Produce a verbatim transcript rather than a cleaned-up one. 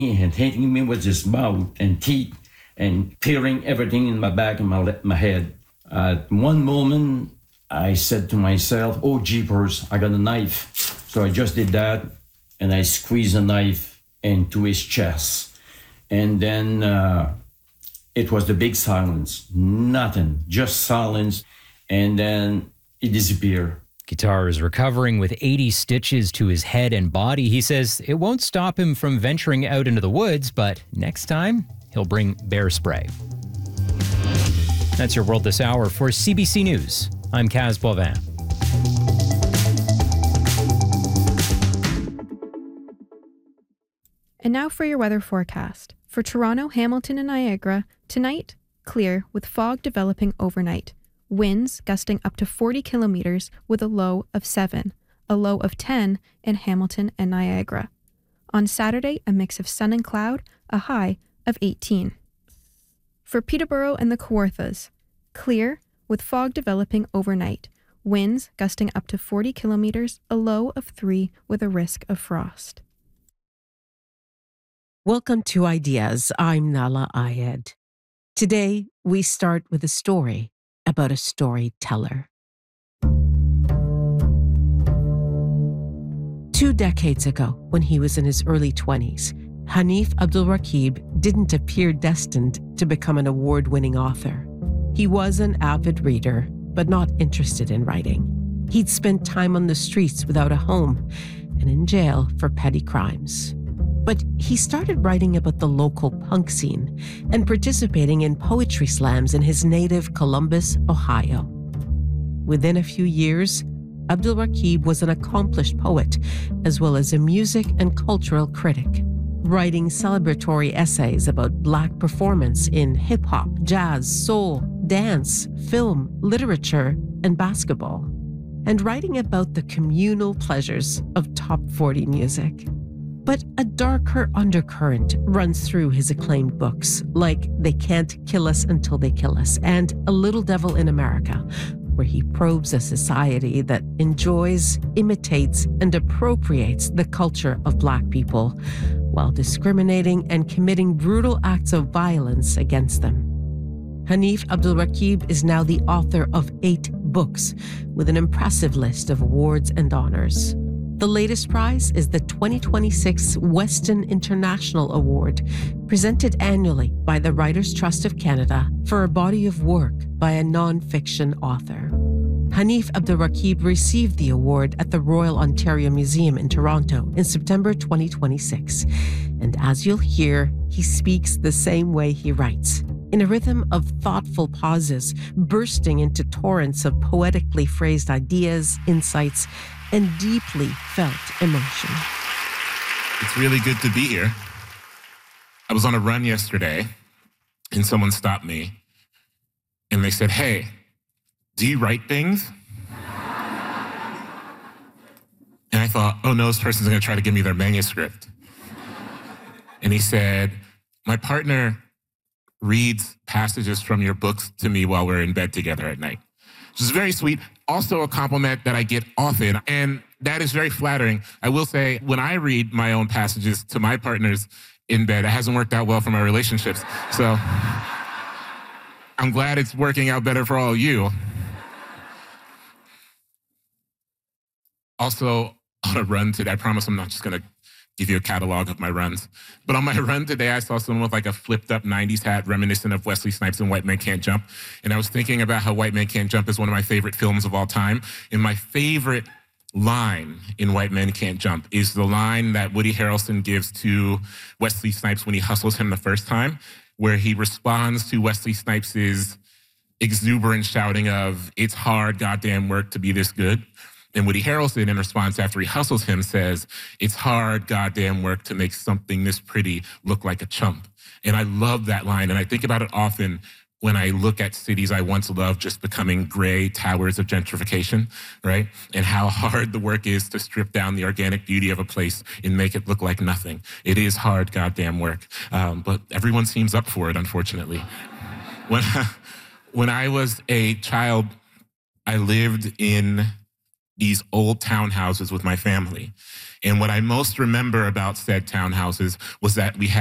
and hitting me with his mouth and teeth and tearing everything in my back and my, my head. At one moment, I said to myself, oh, jeepers, I got a knife. So I just did that, and I squeezed a knife into his chest. And then uh, it was the big silence, nothing, just silence. And then he disappeared. Guitar is recovering with eighty stitches to his head and body. He says it won't stop him from venturing out into the woods, but next time, he'll bring bear spray. That's your World This Hour. For C B C News, I'm Kaz Boivin. And now for your weather forecast. For Toronto, Hamilton, and Niagara, tonight, clear with fog developing overnight. Winds gusting up to forty kilometers with a low of seven, a low of ten in Hamilton and Niagara. On Saturday, a mix of sun and cloud, a high of eighteen. For Peterborough and the Kawarthas, clear with fog developing overnight. Winds gusting up to forty kilometers, a low of three with a risk of frost. Welcome to Ideas. I'm Nala Ayed. Today, we start with a story about a storyteller. Two decades ago, when he was in his early twenties, Hanif Abdulraqib didn't appear destined to become an award-winning author. He was an avid reader, but not interested in writing. He'd spent time on the streets without a home and in jail for petty crimes. But he started writing about the local punk scene and participating in poetry slams in his native Columbus, Ohio. Within a few years, Abdulraqib was an accomplished poet, as well as a music and cultural critic, writing celebratory essays about Black performance in hip-hop, jazz, soul, dance, film, literature, and basketball, and writing about the communal pleasures of top forty music. But a darker undercurrent runs through his acclaimed books, like They Can't Kill Us Until They Kill Us and A Little Devil in America, where he probes a society that enjoys, imitates, and appropriates the culture of Black people, while discriminating and committing brutal acts of violence against them. Hanif Abdulraqib is now the author of eight books, with an impressive list of awards and honors. The latest prize is the twenty twenty-six Weston International Award, presented annually by the Writers' Trust of Canada for a body of work by a non-fiction author. Hanif Abdulraqib received the award at the Royal Ontario Museum in Toronto in September twenty twenty-six. And as you'll hear, he speaks the same way he writes, in a rhythm of thoughtful pauses, bursting into torrents of poetically phrased ideas, insights, and deeply felt emotion. It's really good to be here. I was on a run yesterday, and someone stopped me, and they said, hey, do you write things? And I thought, oh no, this person's gonna try to give me their manuscript. And he said, my partner reads passages from your books to me while we're in bed together at night. Which is very sweet. Also a compliment that I get often, and that is very flattering. I will say, when I read my own passages to my partners in bed, it hasn't worked out well for my relationships. So I'm glad it's working out better for all of you. Also, on a run today, I promise I'm not just gonna give you a catalog of my runs. But on my run today, I saw someone with like a flipped up nineties hat reminiscent of Wesley Snipes in White Men Can't Jump. And I was thinking about how White Men Can't Jump is one of my favorite films of all time. And my favorite line in White Men Can't Jump is the line that Woody Harrelson gives to Wesley Snipes when he hustles him the first time, where he responds to Wesley Snipes' exuberant shouting of, it's hard goddamn work to be this good. And Woody Harrelson, in response after he hustles him, says, it's hard goddamn work to make something this pretty look like a chump. And I love that line, and I think about it often when I look at cities I once loved just becoming gray towers of gentrification, right? And how hard the work is to strip down the organic beauty of a place and make it look like nothing. It is hard goddamn work, um, but everyone seems up for it, unfortunately. When, when I was a child, I lived in these old townhouses with my family. And what I most remember about said townhouses was that we had